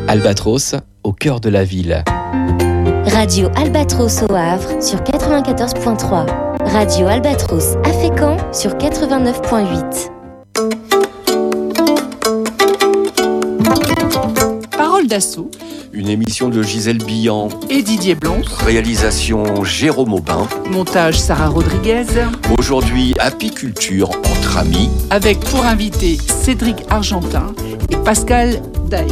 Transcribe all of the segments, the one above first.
Albatros, au cœur de la ville. Radio Albatros au Havre sur 94.3. Radio Albatros à Fécamp sur 89.8. Parole d'assaut. Une émission de Gisèle Billan Et Didier Blonc. Réalisation Jérôme Aubin. Montage Sarah Rodriguez. Aujourd'hui, apiculture entre amis. Avec pour invité Cédric Argentin et Pascal Daye.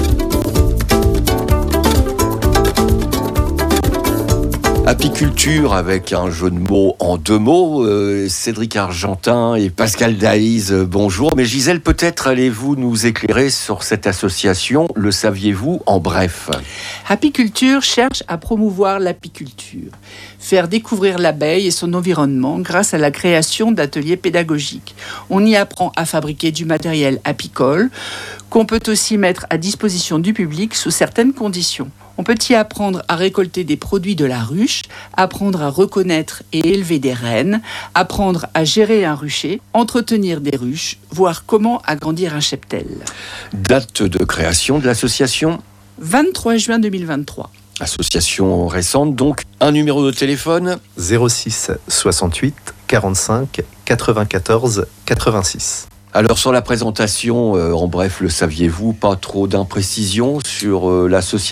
Apiculture avec un jeu de mots en deux mots. Cédric Argentin et Pascal Daïs, bonjour. Mais Gisèle, peut-être allez-vous nous éclairer sur cette association, le saviez-vous, en bref? Apiculture cherche à promouvoir l'apiculture, faire découvrir l'abeille et son environnement grâce à la création d'ateliers pédagogiques. On y apprend à fabriquer du matériel apicole qu'on peut aussi mettre à disposition du public sous certaines conditions. On peut y apprendre à récolter des produits de la ruche, apprendre à reconnaître et élever des rennes, apprendre à gérer un rucher, entretenir des ruches, voir comment agrandir un cheptel. Date de création de l'association ? 23 juin 2023. Association récente, donc. Un numéro de téléphone ? 06 68 45 94 86. Alors sur la présentation, en bref, le saviez-vous, pas trop d'imprécisions sur l'association ?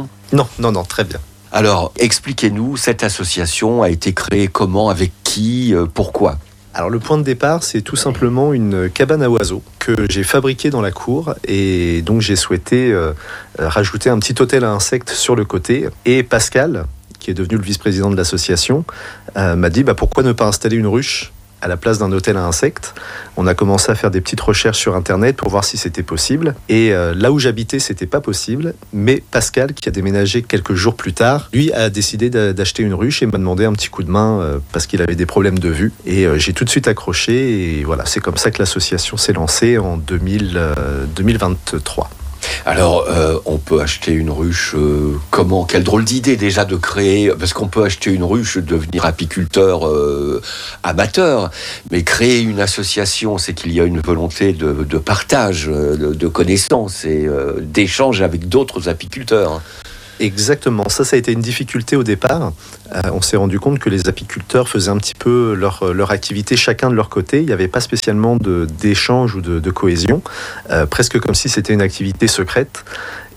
Non, très bien. Alors, expliquez-nous, cette association a été créée comment, avec qui, pourquoi ? Alors le point de départ, c'est tout simplement une cabane à oiseaux que j'ai fabriquée dans la cour et donc j'ai souhaité rajouter un petit hôtel à insectes sur le côté. Et Pascal, qui est devenu le vice-président de l'association, m'a dit pourquoi ne pas installer une ruche à la place d'un hôtel à insectes. On a commencé à faire des petites recherches sur Internet pour voir si c'était possible. Et là où j'habitais, c'était pas possible. Mais Pascal, qui a déménagé quelques jours plus tard, lui a décidé d'acheter une ruche et m'a demandé un petit coup de main parce qu'il avait des problèmes de vue. Et j'ai tout de suite accroché. Et voilà, c'est comme ça que l'association s'est lancée en 2023. Alors, on peut acheter une ruche, comment ? Quelle drôle d'idée déjà de créer, parce qu'on peut acheter une ruche, devenir apiculteur amateur, mais créer une association, c'est qu'il y a une volonté de partage, de connaissances et d'échange avec d'autres apiculteurs. Exactement, ça a été une difficulté au départ. On s'est rendu compte que les apiculteurs faisaient un petit peu leur activité chacun de leur côté. Il n'y avait pas spécialement d'échange ou de cohésion, presque comme si c'était une activité secrète.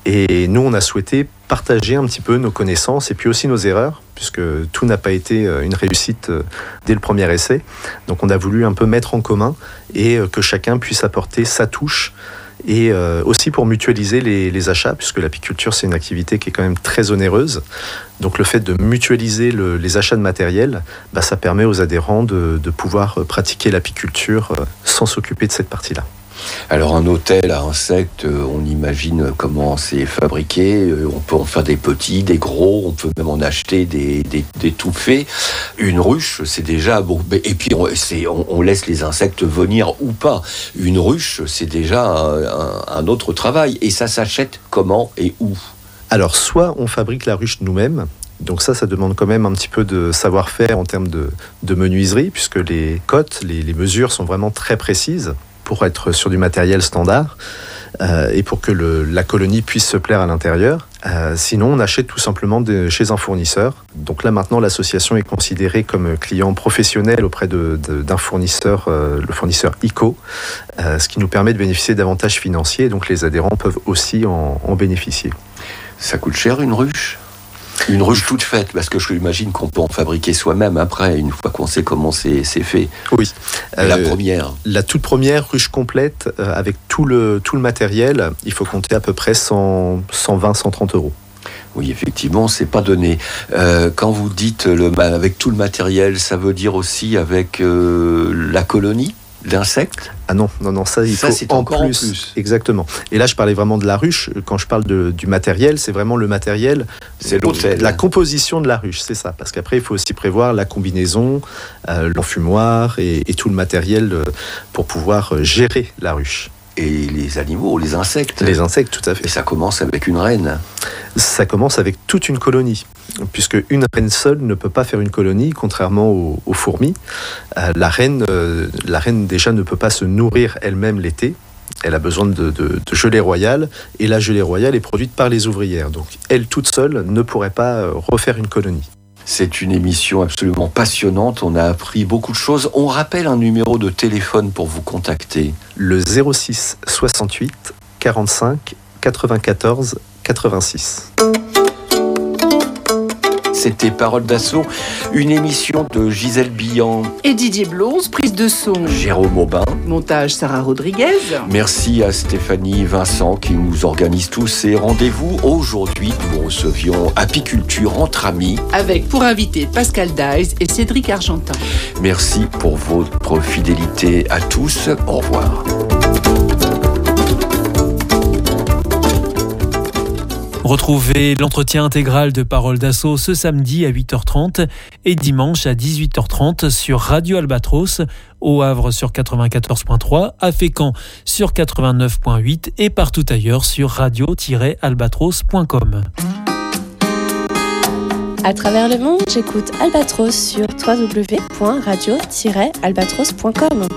Et nous, on a souhaité partager un petit peu nos connaissances et puis aussi nos erreurs, puisque tout n'a pas été une réussite dès le premier essai. Donc on a voulu un peu mettre en commun et que chacun puisse apporter sa touche. Et aussi pour mutualiser les achats, puisque l'apiculture c'est une activité qui est quand même très onéreuse. Donc le fait de mutualiser les achats de matériel, ça permet aux adhérents de pouvoir pratiquer l'apiculture sans s'occuper de cette partie-là. Alors un hôtel à insectes, on imagine comment c'est fabriqué, on peut en faire des petits, des gros, on peut même en acheter des tout faits. Une ruche, c'est déjà bon, et puis on laisse les insectes venir ou pas. Une ruche, c'est déjà un autre travail, et ça s'achète comment et où ? Alors soit on fabrique la ruche nous-mêmes, donc ça demande quand même un petit peu de savoir-faire en termes de menuiserie, puisque les cotes, les mesures sont vraiment très précises pour être sur du matériel standard et pour que la colonie puisse se plaire à l'intérieur. Sinon, on achète tout simplement chez un fournisseur. Donc là, maintenant, l'association est considérée comme client professionnel auprès d'un fournisseur, le fournisseur ICO, ce qui nous permet de bénéficier d'avantages financiers. Donc les adhérents peuvent aussi en bénéficier. Ça coûte cher une ruche ? Une ruche toute faite, parce que je l'imagine qu'on peut en fabriquer soi-même après, une fois qu'on sait comment c'est fait. Oui. La première. La toute première ruche complète, avec tout le matériel, il faut compter à peu près 120, 130 €. Oui, effectivement, c'est pas donné. Quand vous dites avec tout le matériel, ça veut dire aussi avec la colonie d'insectes ? Ah non, ça il faut c'est encore en plus. Exactement. Et là, je parlais vraiment de la ruche. Quand je parle du matériel, c'est vraiment le matériel, c'est l'hôtel. La composition de la ruche, c'est ça. Parce qu'après, il faut aussi prévoir la combinaison, l'enfumoir et tout le matériel pour pouvoir gérer la ruche. Et les animaux, les insectes. Les insectes, tout à fait. Et ça commence avec une reine. Ça commence avec toute une colonie, puisque une reine seule ne peut pas faire une colonie, contrairement aux fourmis. La reine déjà ne peut pas se nourrir elle-même l'été, Elle a besoin de gelée royale, et la gelée royale est produite par les ouvrières. Donc elle toute seule ne pourrait pas refaire une colonie. C'est une émission absolument passionnante, on a appris beaucoup de choses. On rappelle un numéro de téléphone pour vous contacter. Le 06 68 45 94 86. C'était Parole d'Assaut, une émission de Gisèle Billan et Didier Blonze, prise de son Jérôme Aubin, montage Sarah Rodriguez. Merci à Stéphanie Vincent qui nous organise tous ces rendez-vous. Aujourd'hui, nous recevions Apiculture entre amis avec pour invité Pascal Daïs et Cédric Argentin. Merci pour votre fidélité à tous. Au revoir. Retrouvez l'entretien intégral de Parole d'Assaut ce samedi à 8h30 et dimanche à 18h30 sur Radio Albatros, au Havre sur 94.3, à Fécamp sur 89.8 et partout ailleurs sur radio-albatros.com. À travers le monde, j'écoute Albatros sur www.radio-albatros.com.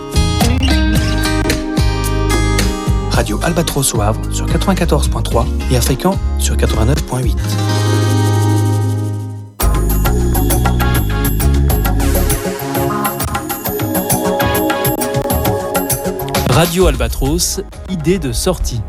Radio Albatros au Havre sur 94.3 et à Fécamp sur 89.8. Radio Albatros, idée de sortie.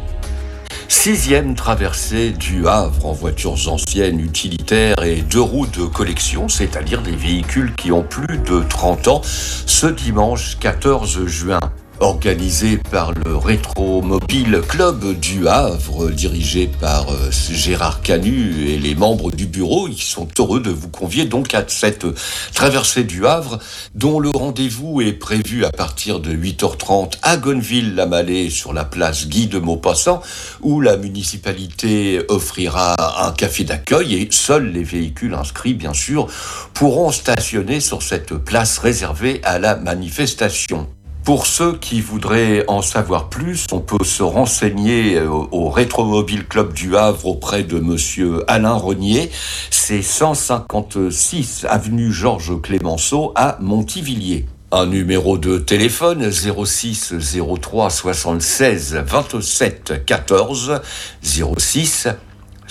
6e traversée du Havre en voitures anciennes, utilitaires et 2 roues de collection, c'est-à-dire des véhicules qui ont plus de 30 ans, ce dimanche 14 juin. Organisé par le Rétromobile Club du Havre, dirigé par Gérard Canu et les membres du bureau, ils sont heureux de vous convier donc à cette traversée du Havre, dont le rendez-vous est prévu à partir de 8h30 à Gonneville-la-Mallet sur la place Guy de Maupassant, où la municipalité offrira un café d'accueil et seuls les véhicules inscrits, bien sûr, pourront stationner sur cette place réservée à la manifestation. Pour ceux qui voudraient en savoir plus, on peut se renseigner au Rétromobile Club du Havre auprès de monsieur Alain Renier. C'est 156 avenue Georges Clémenceau à Montivilliers. Un numéro de téléphone 06 03 76 27 14 06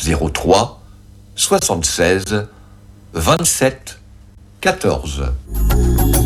03 76 27 14.